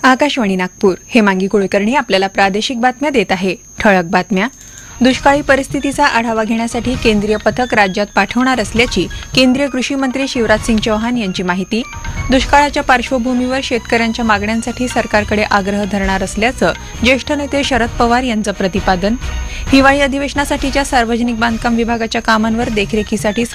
आकाशवाणी नागपूर. हेमांगी कुलकर्णी आपल्याला प्रादेशिक बातम्या देत आहे. ठळक बातम्या. दुष्काळी परिस्थितीचा आढावा घेण्यासाठी केंद्रीय पथक राज्यात पाठवणार असल्याची केंद्रीय कृषी मंत्री शिवराज सिंग चौहान यांची माहिती. दुष्काळाच्या पार्श्वभूमीवर शेतकऱ्यांच्या मागण्यांसाठी सरकारकडे आग्रह धरणार असल्याचं ज्येष्ठ नेते शरद पवार यांचं प्रतिपादन. हिवाळी अधिवेशनासाठीच्या सार्वजनिक बांधकाम विभागाच्या कामांवर देखरेखीसाठी